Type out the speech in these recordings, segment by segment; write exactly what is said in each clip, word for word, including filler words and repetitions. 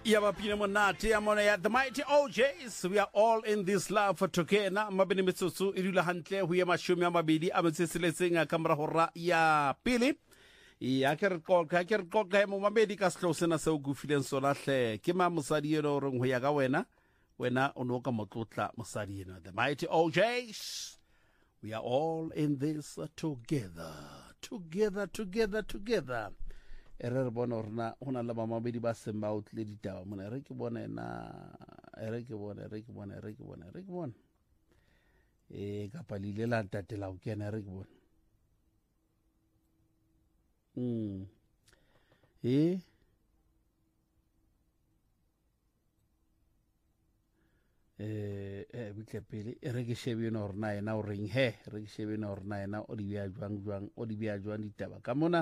Yabapina monate amona ya the mighty O Js. We are all in this love for tokena. Mabini mitsotso irula hantle ho ya mashome a mabedi a motseseletseng a kamora hora ya pele. Ya ke re ko ka ke re ko ka mo mabedi ka selo sena se o gufileng sona hle. Ke ma mosadi eno re ho ya ka wena. Wena o no ka motlotla mosadi eno. The mighty O Js. We are all in this together. Together, together, together. Ere bona orna hona la mamabedi ba semba o tle ditaba mona re ke bona na ere ke bona re ke bona re ke bona re ke bona e ka palile la ntatela o kena re ke bona mm e eh eh bitle pele ere ke shebe no orna ena o reng he re ke shebe no orna ena o di bia jwang jwang o di bia jwang ditaba ka mona.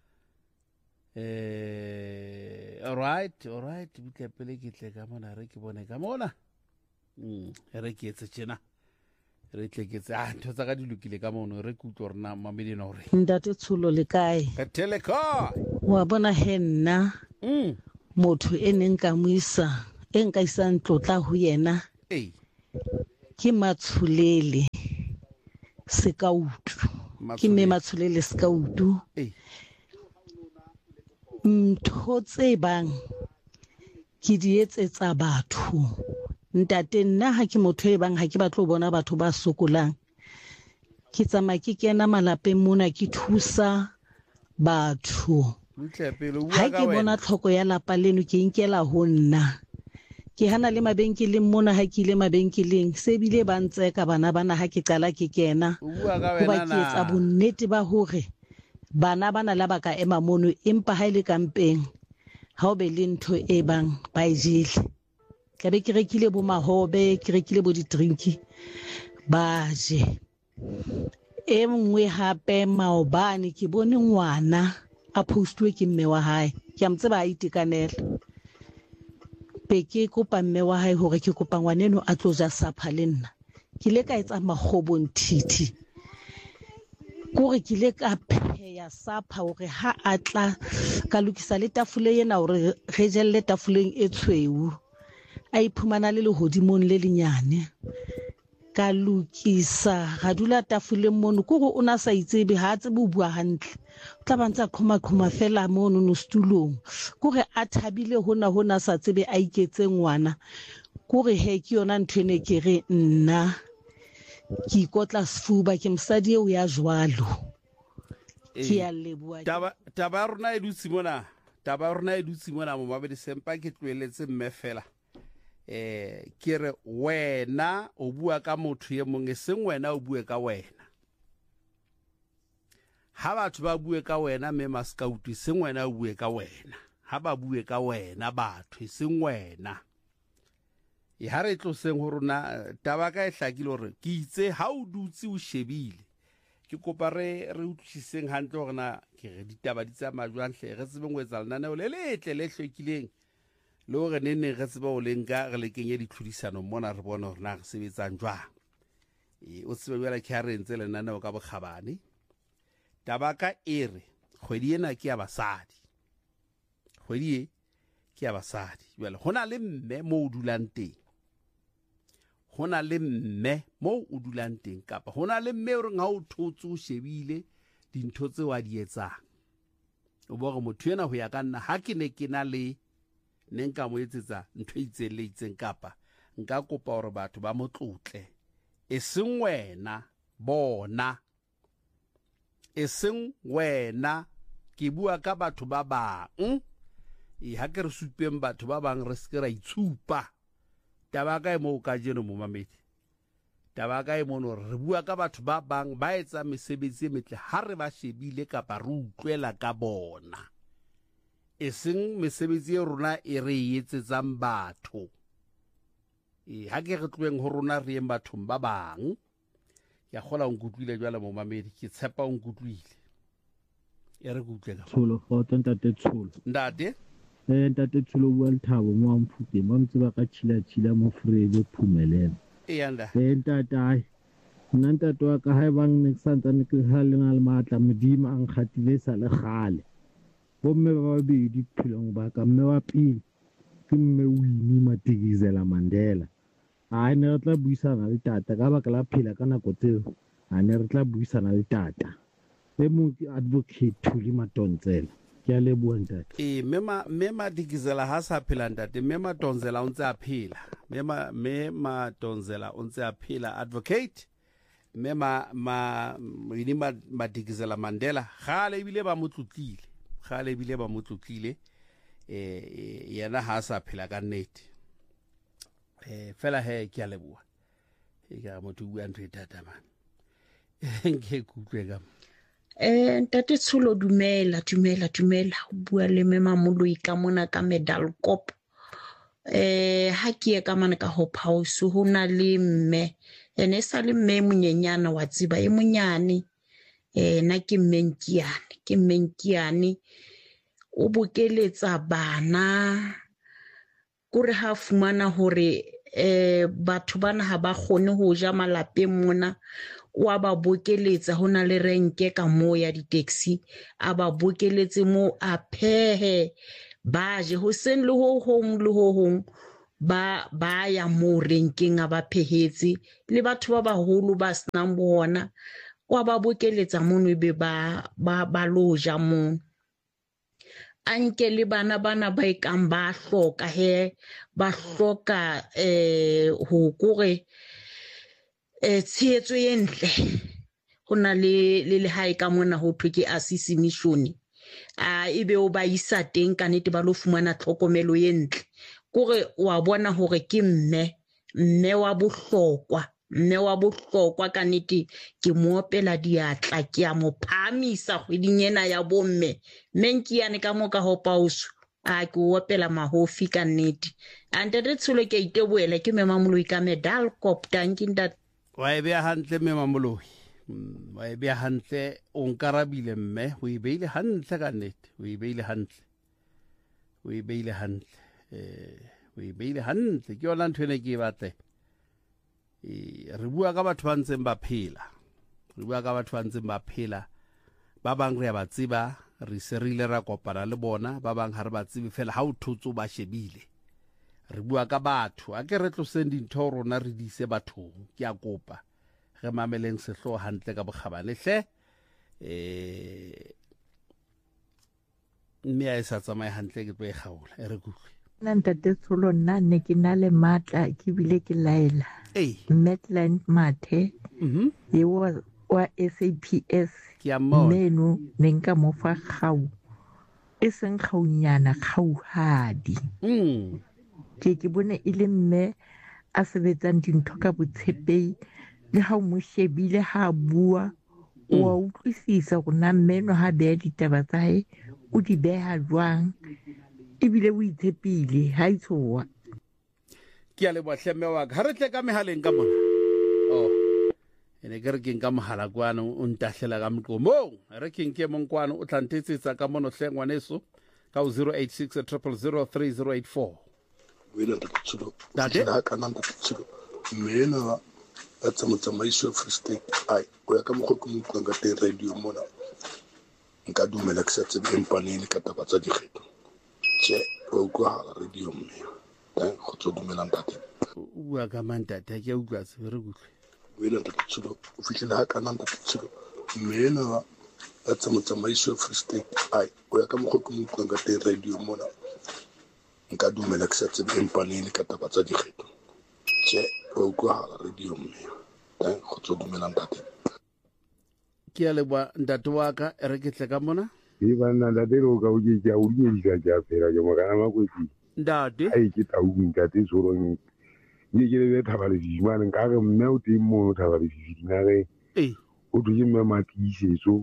Eh, all right, all right. We can play it like I'm on a Ricky Bonnet. Come on. Hm, Ricky, it's a china. Ricky, it's a Tosagadi look like I'm on a recruit or not, Mammy Nori. That it's Sulolikai. A telecar. Wabona henna. Hm, Motu enenkamisa. Enkaisan tota huyena. eh, Kimatsulele. Sekautu. Kime matsulele skautu. eh. Ntho tse bang ke di etsetsa batho ntate nna ha ke motho e bang ha ke batlo bona batho ba sokolang ke tsama ke kena malapeng mona ke thusa batho ha ke bona tlhoko ya lapa leno ke inkela ho nna ke hana le mabenkeleng mona ha ke ile mabenkeleng se bile ba ntse ka bana bana ha ke qala ke kena ho ba ke etsa bonnete ba hore bana bana la baka ema mono empa ha ile kampeng ha o be le ntho e bang ba ijile ka be ke rekile bo mahobe ke rekile bo di drinki ba je e mngwe hape maobane ke bone ngwana a postwe ke mme wa hae ke a mtseba a itekanela pe ke kopa mme wa hae hore ke kopa ngwaneno a tlo ja sapha le nna ke le ka etsa magobo nthithi kore ke le ka pheya sapha hore ha atla ka lokisa le tafole ena hore re jelle tafoleng e tshweu a iphumana le lehodimong le lenyane ka lokisa ga dula tafoleng mono kore o na sa itsebe ha tsebe o bua hantle tla bantsa khoma khoma fela mono no stulong kore a thabile hona hona sa tsebe a iketse ngwana kore he ke yona ntwe ne ke re nna ki kotla sfuba ke msadi o ya jwalo ke ya leboa taba taba rona e dutsi mona taba rona e dutsi mona mo mabedi sempa ke tlweletse mme fela eh ke re wena o bua ka motho ye mongwe seng wena o bue ka wena ha batho ba bue ka wena me maskautu seng wena o bue ka wena ha ba bue ka wena batho seng wena e ha re tloseng ho rona taba ka e hlakile hore ke itse ha o dutse o shebile ke kopa re re utlwiseng hantle hore na ke re ditaba di tsa majwang hle re tsebe ngwetsa lenane o le letle le hlwekileng le hore ne ne re tsebe o lenka re le kenye ditlhodisano mona re bona hore na re sebetsang jwang e o tsebe bjala ke ha re ntse lenane o ka bokgabane taba ka ere kgwedi ena ke ya basadi kgwedi e ke ya basadi bjala hona le mme mo o dulang teng hona le mme mo o dulang teng kapa hona le mme o re nga o thotse o shebile dintho tse wa di etsang o bo re motho ena ho ya ka nna ha ke ne ke na le ne nka mo etsetsa ntho itseng le itseng kapa nka kopa hore batho ba mo tlotle e seng wena bona e seng wena ke bua ka batho ba bang e ha ke re supeng batho ba bang re se ke ra itshupa taba ka e mo ka jeno mo mamedi taba ka e mo no re bua ka batho ba bang ba etsa mesebetsi e metle ha re ba shebile kapa re utlwela ka bona e seng mesebetsi e rona e re etsetsang batho e ha ke re tloeng ho rona re eng bathong ba bang ya gola o nkutlwile jwala mo mamedi ke tshepa o nkutlwile e re go utlwela tsholo kgotsa ntate tsholo ndate eh ntate tsholo bua lethabo mo amphute mo ntse ba ka tshila tshila mo frebe phumelela e yanda eh ntate ai nna ntate wa ka ha bang ne santsa ne ke ha le na le matla modimo a nkgatile sa le gale bomme ba babedi philong ba ka mme wa pele ke mme Winnie Madikizela Mandela. A ne re tla buisana le tata ka baka la phela ka nako tseo. A ne re tla buisana le tata. E mong ke advocate Thuli Matontsela. Ke a leboha ntate. e mema mema Madikizela ha sa phela ntate, mema Matontsela o ntse a phela, mema mema Matontsela o ntse a phela advocate mema ma Winnie Madikizela Mandela gale ebile ba motlotlile gale ebile ba motlotlile eh yena ha sa phela ka nnete eh fela he ke a leboha e ka motho bua ntwe tata man nke kutlwe ka Eh ntate Tshulo dumela dumela dumela o bua le mema Moloi ka mona ka Medal Cop. Eh ha ke e ka mana ka Hope House ho na le mme ene sa le mme monyenyana wa tsiba e monyane eh na ke Menkiane ke Menkiane o bokeletsa bana kore ha fumana hore eh batho bana ha ba kgone ho ja malapeng mona wa ba bokeletsa hona le renke ka mo ya di-taxi a ba bokeletse mo a phehe ba je ho sen le ho hong le ho hong ba ba ya mo renkeng a ba phehetse le batho ba baholo ba snang bona wa ba bokeletsa mono e be ba ba ba loja mo anke le bana bana ba ikang ba hloka he ba hloka eh ho kore eh tshetso yentle hona le le hae ka mona ho thwe ke Assisi Mission a ebe o ba isa teng ka nete ba lo fumana tlhokomelo yentle kore wa bona hore ke mme mme wa bohlokwa mme wa bohlokwa ka nete ke moopela diatla ke a mo phamisa kgweding ena ya bomme Menkiane ka mo ka Hope House a ke opela mahofi ka nete ante re Tshulo ke iteboela ke mema Moloi ka Medal Cop tanking that wa e bea hantle mema Moloi wa e bea hantle o nkarabile mme o e beile hantle ka nnete o e beile hantle o e beile hantle eh o e beile hantle ke yona ntho ene ke e batle e re bua ka batho ba ntseng ba phela re bua ka batho ba ntseng ba phela ba bang re ba tseba re serile ra kopana le bona ba bang ha re ba tsebe fela ha o thotso ba shebile re bua ka batho a ke re tloseng dintho rona re di ise bathong ke a kopa ge mameleng sehlo hantle ka bokgabane hle eh mme a sa tsamaye hantle ke tlo e gaola e re kutlwe nna ntate Tshulo nna ne ke na le matla ke bile ke laela Medland Mathe mhm e wa wa S A P S ke a mo meno ne nka mo fa kgau e seng kgaunyana kgauhadi mm ke ke bone e le mme a sebetsang dintho ka botshepehi le ha o mo shebile ha bua wa utlwisisa go na mmeno ha beha ditaba tsa hae o di beha jwang ebile o itshepile ha itshowa ke a le bohlemme wa ka re tle ka mehaleng ka mona oh ene ke re ke nka mohala kwana o ntahlela ka mqomong re ke nke mong kwana o tlantetsetsa ka mono hlengwaneso ka zero eight six zero zero three zero eight four wena ntate Tshulo ha kana ntate Tshulo mmena a tsamaiso Free State ai o ya ka mokgwa ke mo utlwang ka teng radio mona nka dumela ke sa tsebe empaneng ka taba tsa dikgetho che o utlwa radio mme eh go tso dumela ntate o bua ka mantate ke utlwa se re kutlwe wena ntate Tshulo o fitlhela ha kana ntate Tshulo mmena a tsamaiso Free State ai o ya ka mokgwa ke mo utlwang ka teng radio mona nka dumela ke sa tsebe empaneng ka taba tsa dikgetho che o utlwa radio mme eh go tso dumela ntate ke a le bua ntate wa ka re ke tle ka mona e bana ntate ro ka o ke ja o di di ja fela ke mo kana makwetsi ntate ai ke ta o ntate sorong ni ke le thaba le dimana nka re mme o teng mo thaba le dina re eh o duje mme matisetso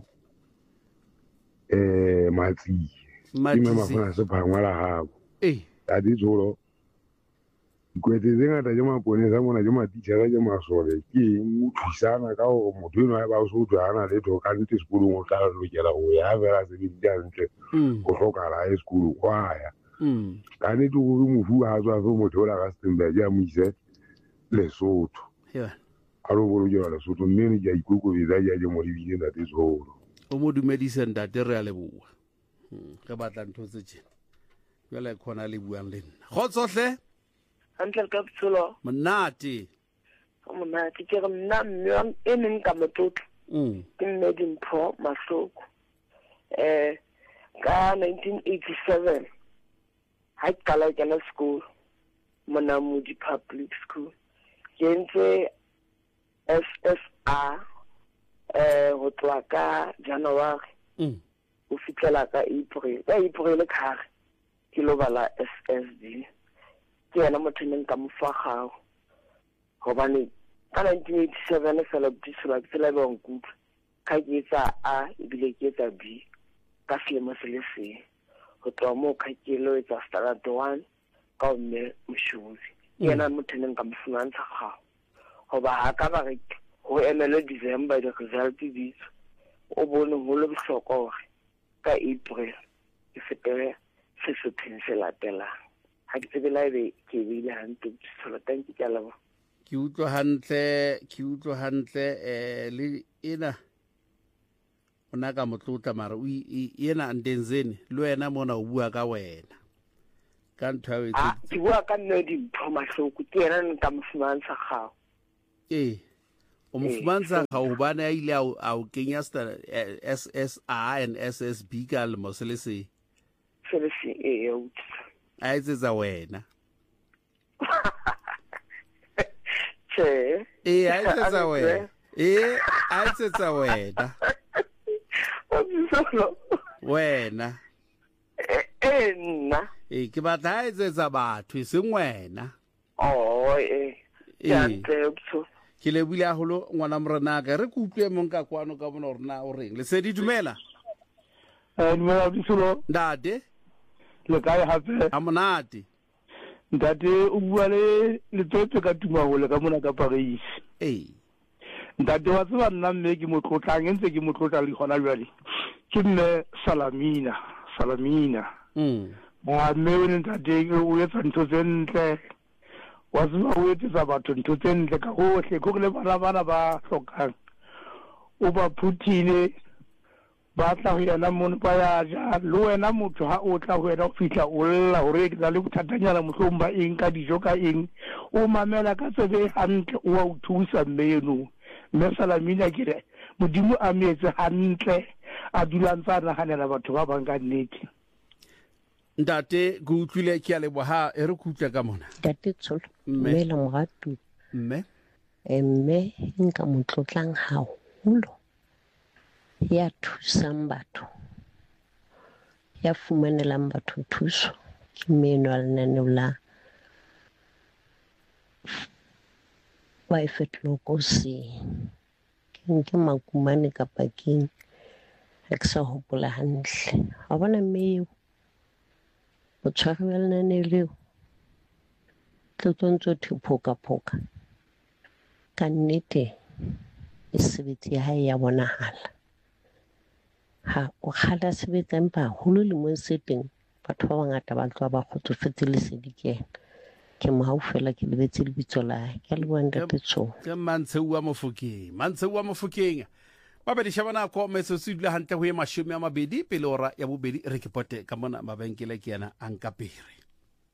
eh matsi ke mme mafana se phangwa la habo eh ta di tsoro kwete zenga ta jama pone sa mona jama teacher ja masole ke mo thusana ka o motho eno ba o so tsana le to ka nte sekolo mo tla lo kela o ya vera se di ntle go hloka la high school kwa ya mm ka ne tu go mo fu ha tswa go motho la ka stembe ja mo ise le sotho yeah a lo go jo la sotho mme ne ja ikoko di ja ja mo di bile na te tsoro o mo dumedisa ntate re a le bua ge batla ntho tse tjena jwale khona le buang le nna khotsohle hantle ka botshelo monate monate ke re nna mme e neng ka motlotlo mm ke mme Dimpho Mahloko eh ka nineteen eighty-seven ha ke qala ke na school Monamodi Public School ke ntse S S R eh ho tloha ka January mm o fitlela ka April ka April ka ke lo bala S S D ke yana motho neng ka mofagao hobane ka nineteen eighty-seven fela bitsela bitsela ba nkutla ka ke tsa A ebile ke tsa B ka selemo se le se go tloha mo ka ke lo etsa standard one ka mme moshuzi yana motho neng ka mfunantsha ga hoba ha ka ba re ho emele December the result ditso o bone ho le bohlokwa hore ka April e fetele se se tshela latela ha ke tsebela ebe ke bile hantle tshola thank you kala ke utlwa hantle ke utlwa hantle eh le ena ona ka motlotla mara o yena ndenzeni le wena mona o bua ka wena ka ntwa e ah ke bua ka nne Dimpho Mahloko ke yena nka mfumantsha ga eh o mfumantsha ga o bana ile a o kenya S S R and S S B ka le mosele se se se e o a etsetsa wena che eh a etsetsa wena eh a etsetsa wena wena eh nna eh ke batla a etsetsa batho e seng wena oh eh ya tebso ke le bile a holo ngwana morena ka re ke utlwe mong ka kwano ka bona rena o reng le se di dumela eh dumela bitsolo ndade le kae hape a monate ndate o bua le le tsotse ka tuma go le ka mona ka Paris eh ndate wa tseba nna mme ke motlotlang ntse ke motlotla le gona jwale ke mme Salamina Salamina mm ba mme o ntate o etsa ntho tse ntle wa tseba o etsa batho ntho tse ntle ka hohle go le bana bana ba hlokang o ba phutile ba tla ho yana mona ba ya ja le wena motho ha o tla ho yena o fihla o lla hore ke le bothatanyana mohlomong ba eng ka dijo ka eng o mamela ka tsebe hantle o wa o thusa mmeno mme Salamina ke re modimo a metse hantle a dulantsa nahanela batho ba bang ka nnete ndate go utlwile ke a leboha e re kutla ka mona tate Tsholo mme la moratu mme emme nka motlotlang haholo ya thusang batho ya fumanelang batho thuso ke meno a lenaneo la wife tloko se ke makumane ka pakeng ha ke sa hopola hantle ha bona mme o tshware wa lenaneo leo tlontso thiphoka phoka ka nnete e sebetsi ya hae ya bonahala ha o khala sebetsa empa holo le mo seteng batho ba bangata ba tloa ba kgotsofetse le sedikeng ke mo haufela ke lebetse le bitso la ke le bua ntate Tsholo ke Mantsheu wa Mofokeng Mantsheu wa Mofokeng ba be di shabana ko metso se dula hantle ho ye mashome a mabedi pele ora ya bobedi re ke pote ka mona mabenkele ke yana ankapere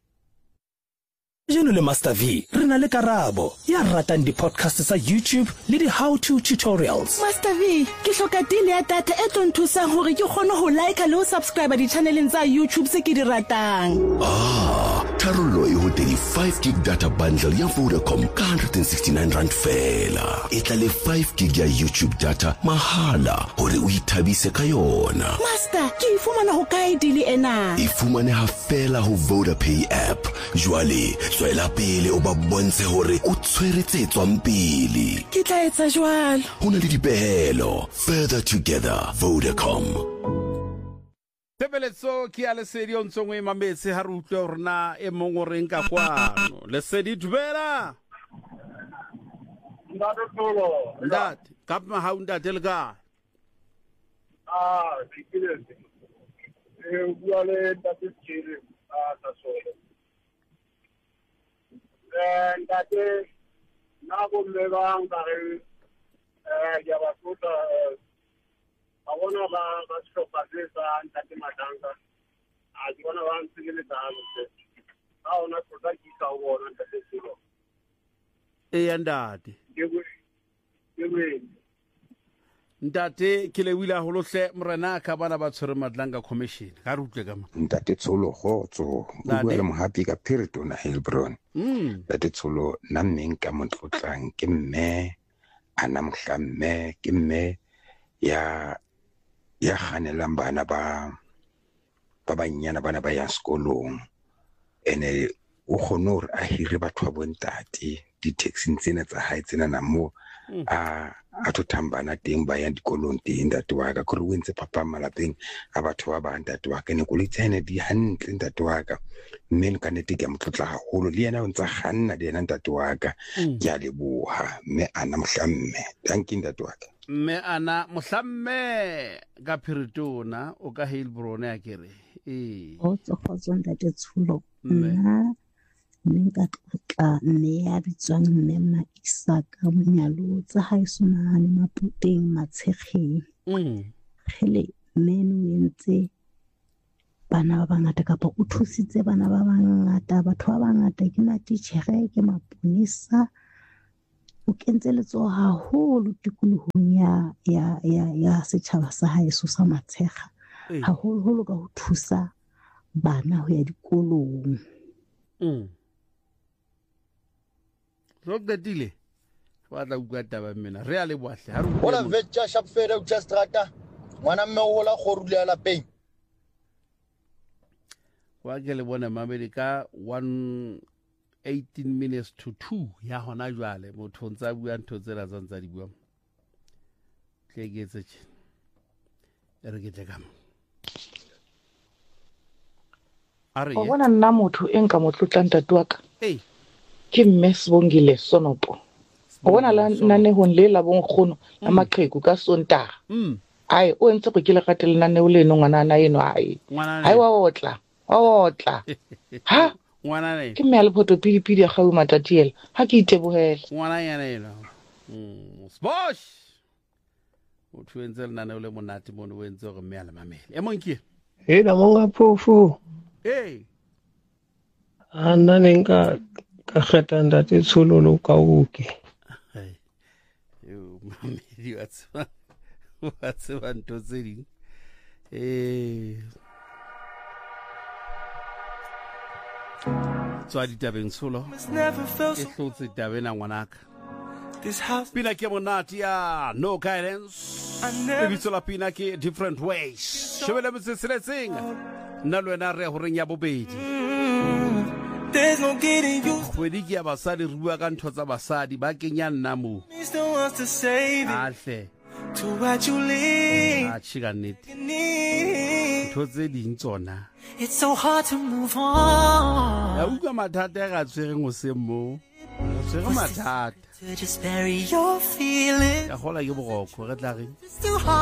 Jeno le Master V, re na le karabo ya ratang di-podcast sa YouTube le di-how-to tutorials. Master V, ke hloka deal ya data e tlo nthusang hore ke kgone ho like le ho subscribe di-channeleng tsa YouTube se ke di ratang. Ah, tharollo e ho thirty-five gig data bundle ya Vodacom ka one hundred sixty-nine rand fela. E tla le five gig ya YouTube data mahala hore o ithabise ka yona. Master, ke e fumana ho kae deal ena? E fumane ha fela ho VodaPay app. Jwale tswela pele o ba bontshe hore o tshweretse tswang pele. Ke tla etsa jwalo. Ho na le dipehelo. Further together, Vodacom. Tebeletso ke a lesedi o ntsong e mametse ha re utlwe hore na e mong o reng ka kwano. Lesedi dumela. Ndate Tsholo. Ndate, ka ma ha ndate le ka. Ah, dikile. E bua le ndate Tshiri a Tsholo. Ndate na go mme ba nkare eh ya ba tsota a bona ba ba hloka se sa ntate Madanga a a ke bona ba ntse ke le tsalo se a ona tota ke ka bona ntate Tsholo e ya ndate ke go ke go ntate ke le wila holohle morena ka bana ba tshwere madlanga commission ga re utlwe ka mo ntate Tsholo gotso o bua le mohapi ka Piritona Heilbron ntate Tsholo nna mmeng ka motlotlang ke mme ana mohlamme ke mme ya ya ganelang bana ba ba banyana bana ba ya sekolong ene o gone hore a hire batho ba bontate di-taxing tsena tsa hae tsena na mo a a thothang bana teng ba yang dikolong teng ntate wa ka gore o entse papa malapeng a batho ba bang ntate wa ka ne koloi tsa ene di hantle ntate wa ka mme ka nnete ke a motlotla haholo le yena o ntsa ganna le yena ntate wa ka ke a leboha mme ana mohlamme thank you ntate wa ka mme ana mohlamme ka Piritona o ka Heilbron ya kere eh o tsogotso ntate Tsholo nna mme ka tlotla mme ya bitswang mme Maisaka monyalo tsa hae sona le maputeng matshegeng hele meno entse bana ba bangata kapa o thusitse bana ba bangata batho ba bangata ke matitjhere ke maponisa o kentse letso haholo tikolohong ya ya ya ya setjhaba sa hae so sa matshega haholo holo ka ho thusa bana ho ya dikolong mm Rogdile wa tla uka taba mmena re a le boahle ha re hola vetja sharp fere o tsestrata ngwana mme o hola gorule la peng wa ke le bona mamedi ka one eighteen minutes to two ya hona jwale motho ntsa bua ntho tsela tsa ntsa di bua ke ke tse re ke tla are o bona nna motho e nka motlotlang tatwaka eh ke mme Sibongile Sonopo o bona la nane ho le la bonkgono la maqheku ka Sontaga mm ai o ntse go ke le gatele nane o le no ngwana na eno ai ai wa otla wa otla ha ngwana ne ke mme le photo pidi pidi ya gawe matatiela ha ke itebogela ngwana yana eno mm sposh o tshwentse le nane o le monate mo o entse go mme ala mamele e monki e la monga phofu eh ana nenga ka khata ntate Tsholo ka uke yo mamedi wa tswa wa tswa ntho tse ding eh tswa ditabeng Tsholo e hlotse tabena ngwanaka pina ke monate ya no guidance e bitsola pina ke different ways shebele motseseletseng nna le wena re ho reng ya bobedi there's no getting used kgwedi ke ya basadi re bua ka ntho tsa basadi ba kenya nna mo still wants to save it to what you live a chiga nnete ntho tse ding tsona it's so hard to move on ya utlwa mathata ga tshwereng o se mo tshwere mathata to just bury your feelings ya gola ke bogoko re tla reng